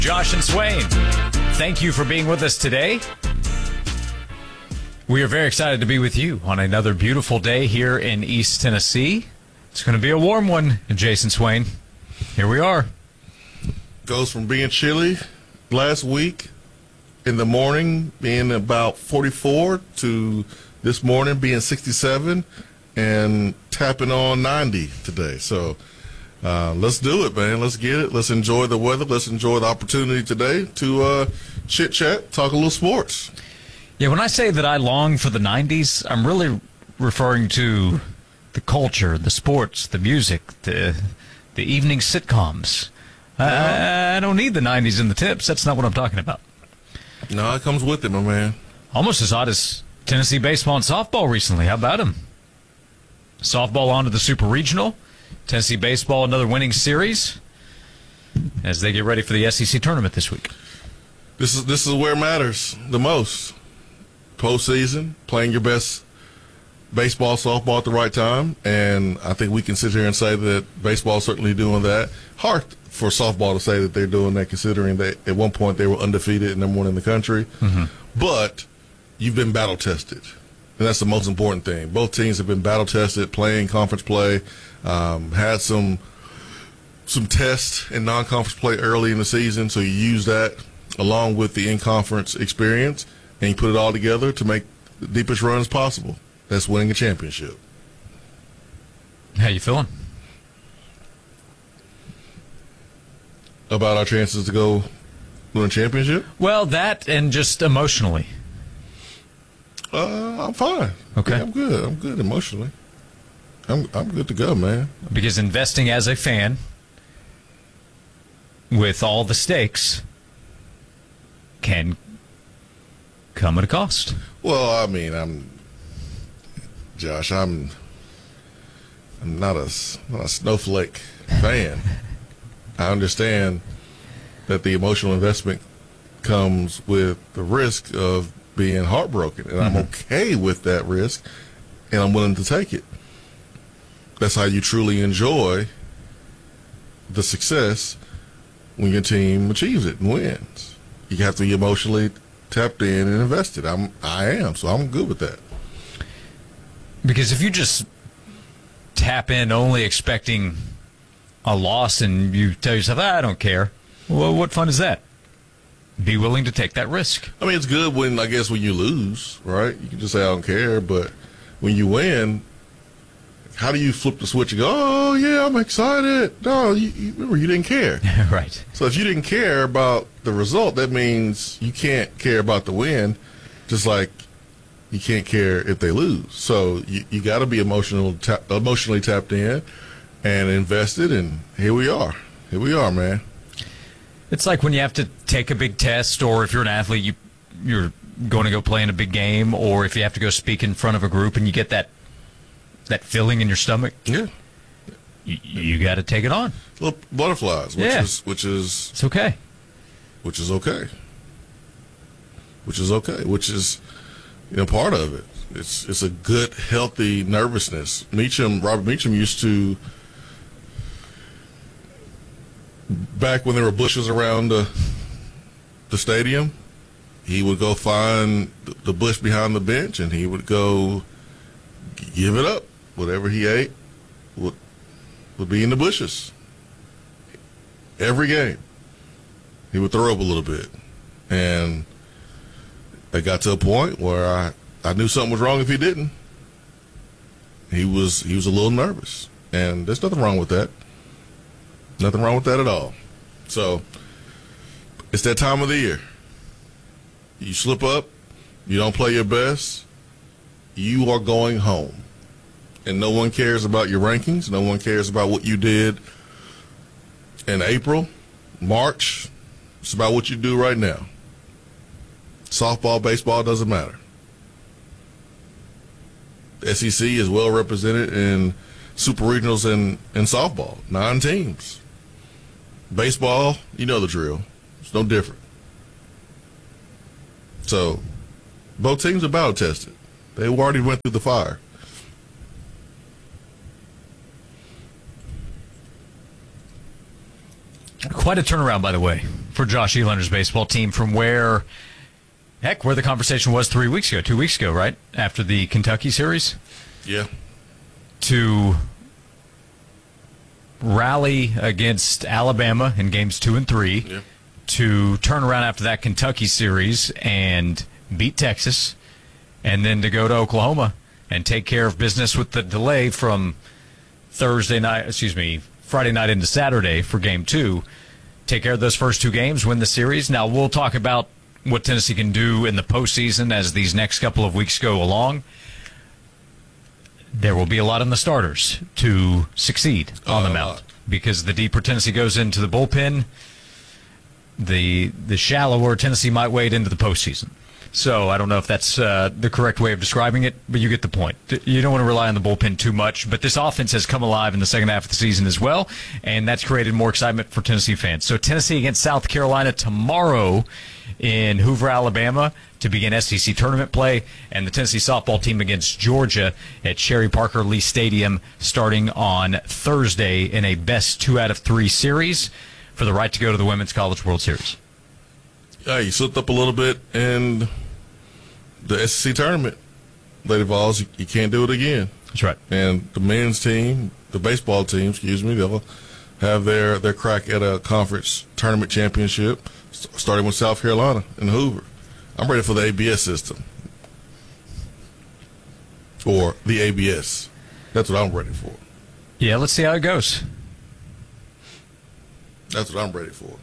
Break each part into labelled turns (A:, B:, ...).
A: Josh and Swain, thank you for being with us today. We are very excited to be with you on another beautiful day here in East Tennessee. It's going to be a warm one, Jason Swain. Here we are.
B: Goes from being chilly last week in the morning, being about 44, to this morning being 67 and tapping on 90 today. So let's do it, man. Let's get it. Let's enjoy the weather. Let's enjoy the opportunity today to chit-chat, talk a little sports.
A: Yeah, when I say that I long for the 90s, I'm really referring to the culture, the sports, the music, the evening sitcoms. I don't need the 90s in the tips. That's not what I'm talking about.
B: No, it comes with it, my man.
A: Almost as hot as Tennessee baseball and softball recently. How about them? Softball on to the Super Regional. Tennessee baseball, another winning series as they get ready for the SEC tournament this week.
B: This is where it matters the most. Postseason, playing your best baseball, softball at the right time, and I think we can sit here and say that baseball's certainly doing that. Hard for softball to say that they're doing that, considering that at one point they were undefeated and number one in the country. Mm-hmm. But you've been battle tested, and that's the most important thing. Both teams have been battle tested, playing conference play, had some tests in non-conference play early in the season, so you use that along with the in-conference experience, and you put it all together to make the deepest runs possible. That's winning a championship.
A: How you feeling
B: about our chances to go win a championship?
A: Well, that and just emotionally.
B: I'm fine.
A: Okay.
B: Yeah, I'm good. I'm good emotionally. I'm good to go, man.
A: Because investing as a fan with all the stakes can come at a cost.
B: Well, I mean, Josh, I'm not a snowflake fan. I understand that the emotional investment comes with the risk of being heartbroken, and I'm okay with that risk, and I'm willing to take it. That's how you truly enjoy the success when your team achieves it and wins. You have to be emotionally tapped in and invested. I am, so I'm good with that.
A: Because if you just tap in only expecting a loss and you tell yourself, I don't care, well, what fun is that? Be willing to take that risk.
B: I mean, it's good when you lose, right? You can just say, I don't care, but when you win, how do you flip the switch and go, oh, yeah, I'm excited? No, you remember, you didn't care.
A: Right.
B: So if you didn't care about the result, that means you can't care about the win, just like you can't care if they lose. So you got to be emotionally tapped in and invested, and here we are. Here we are, man.
A: It's like when you have to take a big test, or if you're an athlete, you're going to go play in a big game, or if you have to go speak in front of a group and you get that feeling in your stomach.
B: Yeah.
A: You got to take it on.
B: Little butterflies, which is
A: it's okay.
B: Which is okay. Which is part of it. It's a good, healthy nervousness. Robert Meacham used to, back when there were bushes around the stadium, he would go find the bush behind the bench, and he would go give it up. Whatever he ate would be in the bushes. Every game, he would throw up a little bit, and it got to a point where I knew something was wrong if he didn't. He was a little nervous, and there's nothing wrong with that. Nothing wrong with that at all. So it's that time of the year. You slip up, you don't play your best, you are going home. And no one cares about your rankings. No one cares about what you did in April, March. It's about what you do right now. Softball, baseball, doesn't matter. The SEC is well represented in super regionals and softball. 9 teams. Baseball, you know the drill. It's no different. So both teams are battle tested. They already went through the fire.
A: Quite a turnaround, by the way, for Josh Elander's baseball team from where the conversation was 2 weeks ago, right? After the Kentucky series.
B: Yeah.
A: To rally against Alabama in games 2 and 3.
B: Yeah.
A: To turn around after that Kentucky series and beat Texas, and then to go to Oklahoma and take care of business with the delay from Friday night into Saturday for game 2. Take care of those first 2 games, win the series. Now we'll talk about what Tennessee can do in the postseason as these next couple of weeks go along. There will be a lot in the starters to succeed on the mound because the deeper Tennessee goes into the bullpen, the shallower Tennessee might wade into the postseason. So I don't know if that's the correct way of describing it, but you get the point. You don't want to rely on the bullpen too much, but this offense has come alive in the second half of the season as well, and that's created more excitement for Tennessee fans. So Tennessee against South Carolina tomorrow in Hoover, Alabama to begin SEC tournament play, and the Tennessee softball team against Georgia at Sherry Parker Lee Stadium starting on Thursday in a best 2 out of 3 series for the right to go to the Women's College World Series.
B: Yeah, you slipped up a little bit in the SEC tournament, Lady Vols. You can't do it again.
A: That's right.
B: And the men's team, the baseball team, they'll have their crack at a conference tournament championship, starting with South Carolina in Hoover. I'm ready for the ABS system. Or the ABS. That's what I'm ready for.
A: Yeah, let's see how it goes.
B: That's what I'm ready for.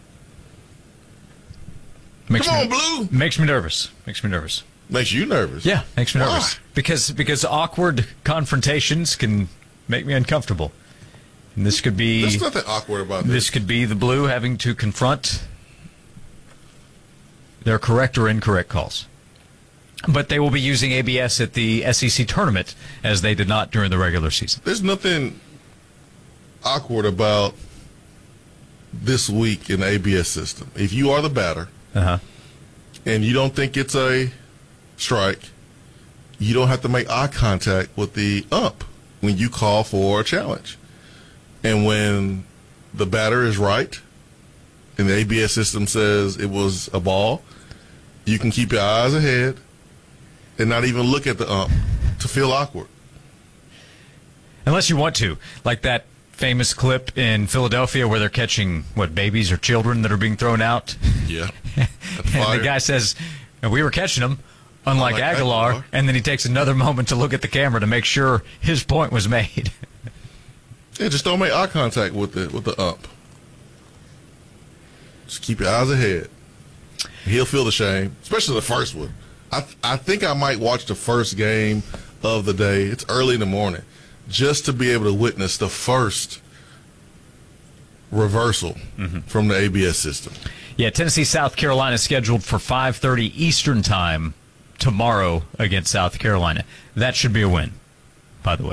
A: Makes
B: Come on, Blue.
A: Makes me nervous. Makes
B: you nervous?
A: Yeah, makes me nervous.
B: Why?
A: Because awkward confrontations can make me uncomfortable. And this could be...
B: There's nothing awkward about this.
A: This could be the Blue having to confront their correct or incorrect calls. But they will be using ABS at the SEC tournament, as they did not during the regular season.
B: There's nothing awkward about this week in the ABS system. If you are the batter... and you don't think it's a strike, you don't have to make eye contact with the ump when you call for a challenge. And when the batter is right and the ABS system says it was a ball, you can keep your eyes ahead and not even look at the ump to feel awkward.
A: Unless you want to, like that famous clip in Philadelphia where they're catching, babies or children that are being thrown out?
B: Yeah.
A: And the guy says, we were catching them, unlike Aguilar, and then he takes another moment to look at the camera to make sure his point was made.
B: Yeah, just don't make eye contact with the ump. Just keep your eyes ahead. He'll feel the shame, especially the first one. I think I might watch the first game of the day. It's early in the morning, just to be able to witness the first reversal from the ABS system.
A: Yeah, Tennessee, South Carolina is scheduled for 5:30 Eastern time tomorrow against South Carolina. That should be a win, by the way.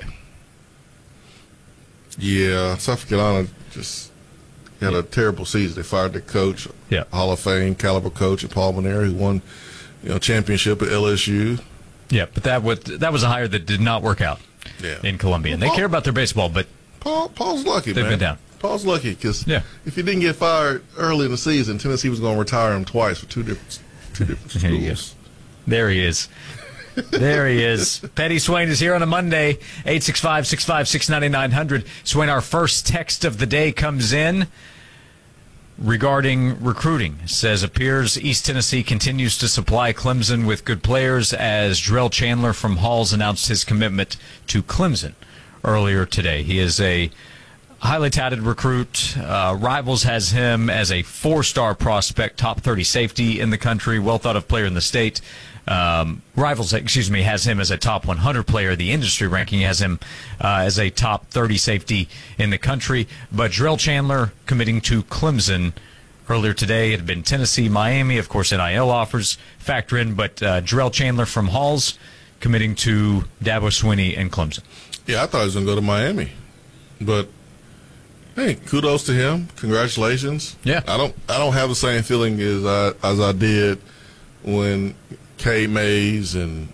B: Yeah, South Carolina just had a terrible season. They fired their coach, Hall of Fame caliber coach at Paul Maneri, who won championship at LSU. Yeah,
A: but that was a hire that did not work out in Columbia. And they care about their baseball, but
B: Paul's lucky,
A: they've
B: man.
A: been down.
B: Paul's lucky because if he didn't get fired early in the season, Tennessee was going to retire him twice for two different schools.
A: There he is. There he is. Petty Swain is here on a Monday, 865-656-9900. Swain, our first text of the day comes in regarding recruiting. It says, appears East Tennessee continues to supply Clemson with good players as Drell Chandler from Halls announced his commitment to Clemson earlier today. He is a highly touted recruit. Rivals has him as a 4-star prospect, top 30 safety in the country, well thought of player in the state. Rivals, has him as a top 100 player. The industry ranking has him as a top 30 safety in the country. But Drell Chandler committing to Clemson earlier today. It had been Tennessee, Miami, of course, NIL offers factor in, but Drell Chandler from Halls committing to Dabo Swinney and Clemson.
B: Yeah, I thought he was going to go to Miami, but hey, kudos to him. Congratulations.
A: Yeah,
B: I don't have the same feeling as I did when Cade Mays and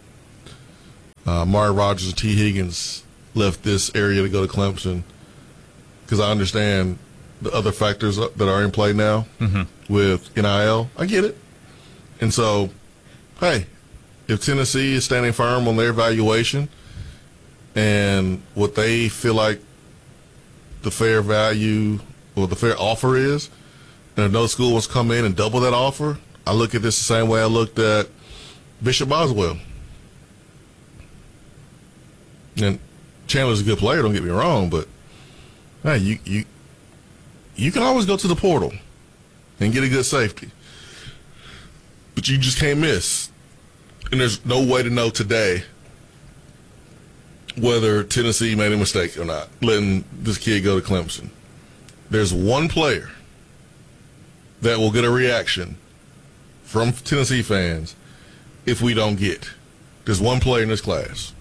B: Mari Rogers and T. Higgins left this area to go to Clemson, because I understand the other factors that are in play now with NIL. I get it. And so, hey, if Tennessee is standing firm on their evaluation and what they feel like the fair value or the fair offer is, and another school wants to come in and double that offer, I look at this the same way I looked at Bishop Boswell. And Chandler's a good player, don't get me wrong, but hey, you can always go to the portal and get a good safety. But you just can't miss. And there's no way to know today whether Tennessee made a mistake or not, letting this kid go to Clemson. There's one player that will get a reaction from Tennessee fans if we don't get. There's one player in this class.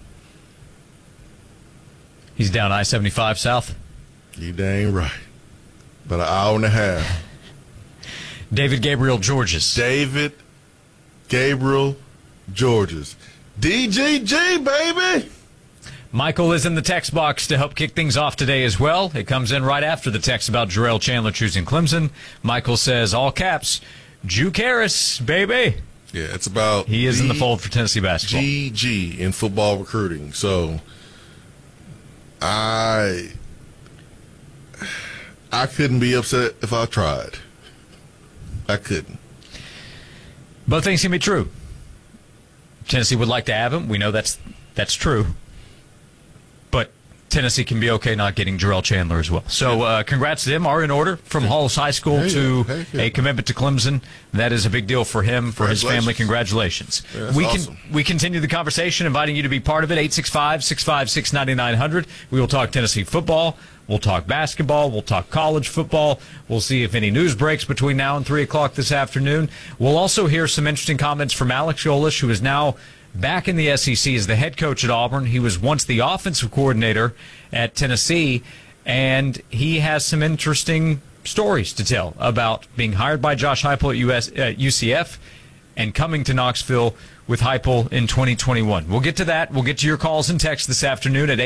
A: He's down I-75 South.
B: You dang right. About an hour and a half.
A: David Gabriel Georges.
B: David Gabriel Georges. DGG, baby!
A: Michael is in the text box to help kick things off today as well. It comes in right after the text about Jarrell Chandler choosing Clemson. Michael says, all caps, Juke Harris, baby.
B: Yeah, it's about
A: he is in the fold for Tennessee basketball.
B: GG in football recruiting. So I couldn't be upset if I tried. I couldn't.
A: Both things can be true. Tennessee would like to have him. We know that's true. But Tennessee can be okay not getting Jarrell Chandler as well. So congrats to him. Are in order from Halls High School to a commitment to Clemson. That is a big deal for him, for his family. Congratulations.
B: Yeah, awesome.
A: We continue the conversation, inviting you to be part of it. 865-656-9900. We will talk Tennessee football. We'll talk basketball. We'll talk college football. We'll see if any news breaks between now and 3 o'clock this afternoon. We'll also hear some interesting comments from Alex Golesh, who is now back in the SEC as the head coach at Auburn. He was once the offensive coordinator at Tennessee, and he has some interesting stories to tell about being hired by Josh Heupel at UCF and coming to Knoxville with Heupel in 2021. We'll get to that. We'll get to your calls and texts this afternoon at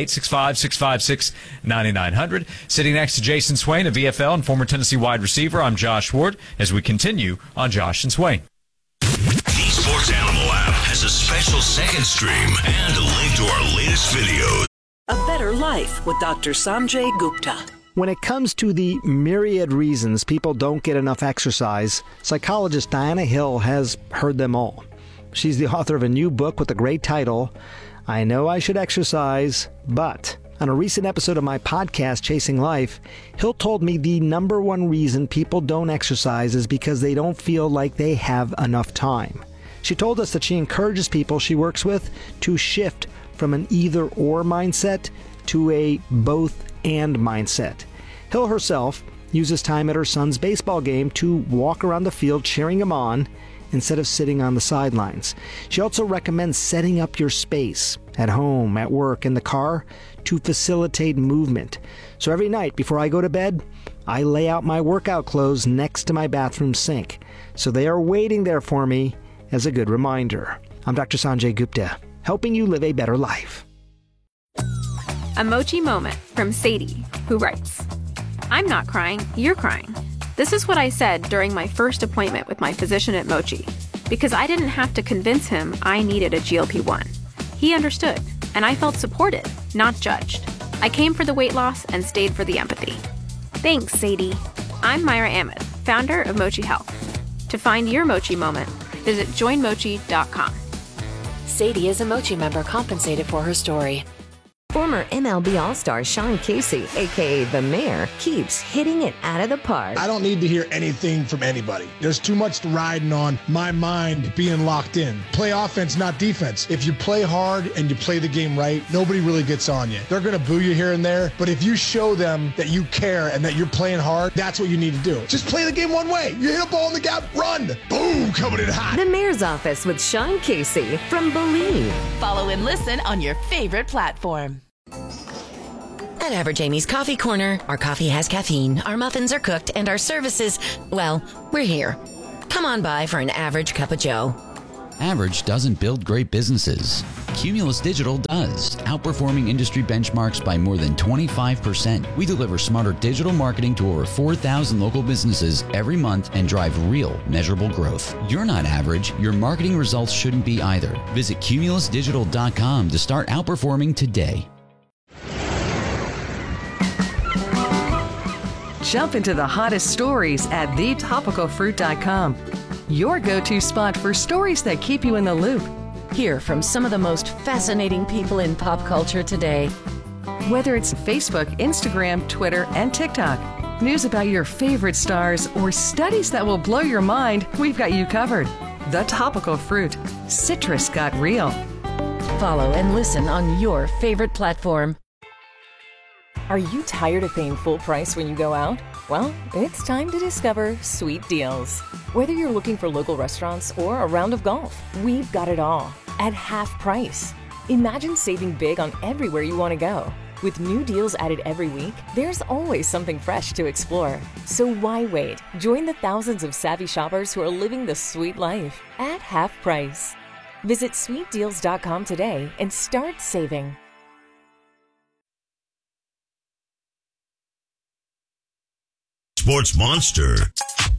A: 865-656-9900. Sitting next to Jason Swain of VFL and former Tennessee wide receiver, I'm Josh Ward, as we continue on Josh and Swain.
C: The Sports Animal app has a special second stream and a link to our latest videos.
D: A Better Life with Dr. Sanjay Gupta.
E: When it comes to the myriad reasons people don't get enough exercise, psychologist Diana Hill has heard them all. She's the author of a new book with a great title, I Know I Should Exercise, But. On a recent episode of my podcast, Chasing Life, Hill told me the number one reason people don't exercise is because they don't feel like they have enough time. She told us that she encourages people she works with to shift from an either-or mindset to a both-and mindset. Hill herself uses time at her son's baseball game to walk around the field cheering him on instead of sitting on the sidelines. She also recommends setting up your space at home, at work, in the car to facilitate movement. So every night before I go to bed, I lay out my workout clothes next to my bathroom sink. So they are waiting there for me as a good reminder. I'm Dr. Sanjay Gupta, helping you live a better life.
F: A Mochi moment from Sadie, who writes, I'm not crying, you're crying. This is what I said during my first appointment with my physician at Mochi, because I didn't have to convince him I needed a GLP-1. He understood, and I felt supported, not judged. I came for the weight loss and stayed for the empathy. Thanks, Sadie. I'm Myra Ahmed, founder of Mochi Health. To find your Mochi moment, visit joinmochi.com.
G: Sadie is a Mochi member compensated for her story.
H: Former MLB All-Star Sean Casey, a.k.a. The Mayor, keeps hitting it out of the park.
I: I don't need to hear anything from anybody. There's too much riding on my mind being locked in. Play offense, not defense. If you play hard and you play the game right, nobody really gets on you. They're going to boo you here and there, but if you show them that you care and that you're playing hard, that's what you need to do. Just play the game one way. You hit a ball in the gap, run. Boom, coming in hot.
H: The Mayor's Office with Sean Casey from Believe.
G: Follow and listen on your favorite platform. At Average Amy's Coffee Corner, our coffee has caffeine, our muffins are cooked, and our services, well, we're here. Come on by for an average cup of joe.
J: Average doesn't build great businesses. Cumulus Digital does, outperforming industry benchmarks by more than 25%. We deliver smarter digital marketing to over 4,000 local businesses every month and drive real, measurable growth. You're not average. Your marketing results shouldn't be either. Visit cumulusdigital.com to start outperforming today.
K: Jump into the hottest stories at thetopicalfruit.com. Your go-to spot for stories that keep you in the loop.
G: Hear from some of the most fascinating people in pop culture today.
K: Whether it's Facebook, Instagram, Twitter, and TikTok, news about your favorite stars, or studies that will blow your mind, we've got you covered. The Topical Fruit. Citrus got real.
G: Follow and listen on your favorite platform.
L: Are you tired of paying full price when you go out? Well, it's time to discover Sweet Deals. Whether you're looking for local restaurants or a round of golf, we've got it all at half price. Imagine saving big on everywhere you want to go. With new deals added every week, there's always something fresh to explore. So why wait? Join the thousands of savvy shoppers who are living the sweet life at half price. Visit sweetdeals.com today and start saving.
C: Sports Monster.